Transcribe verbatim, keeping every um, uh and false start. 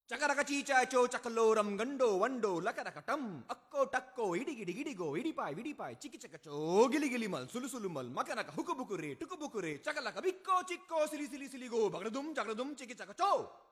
ಚಕರಕ ಚೀಚಾಚೋ ಚಕಲೋರಂ ಗಂಡೋ ವಂಡೋ ಲಕರಕ ಟಂ ಅಕ್ಕೋ ಟಕ್ಕೋ ಇಡಿಗಿಡಿ ಗಿಡಿಗೋ ಇಡಿಪಾಯ್ ವಿಡಿಪಾಯ್ ಚಿಕ್ಕಿ ಚಕಚೋ ಗಿಲಿ ಗಿಲಿ ಮಲ್ ಸುಲು ಸುಲು ಮಲ್ ಮಕನಕ ಹುಕು ಬುಕುರೆ ಟುಕು ಬುಕುರೆ ಚಕಲಕ ಬಿಕ್ಕೋ ಚಿಕ್ಕೋ ಸಿಲಿ ಸಿಲಿ ಸಿಲಿಗೋ ಬಗಡದುಂ ಜಗಡದುಂ ಚಿಕ್ಕಿ ಚಕಚೋ